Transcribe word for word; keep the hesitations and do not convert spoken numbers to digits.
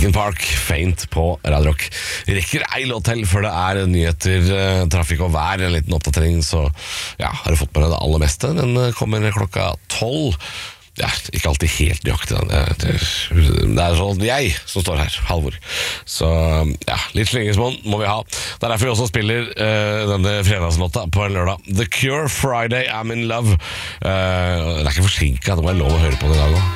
Linkin Park, Faint på Radio Rock. Vi rekker ei låt til, for det er nyheter, trafikk og vær, en liten oppdatering, så ja, har du fått med deg det aller meste. Den kommer klokka tolv. Ja, ikke alltid helt nøyaktig. Det er sånn jeg som står her, Halvor. Så ja, litt slengesmån må vi ha. Det er derfor vi også spiller uh, denne fredagslåta på en lørdag. The Cure, Friday, I'm in Love. Uh, det er ikke forsinket, det må være lov å høre på det i dag også.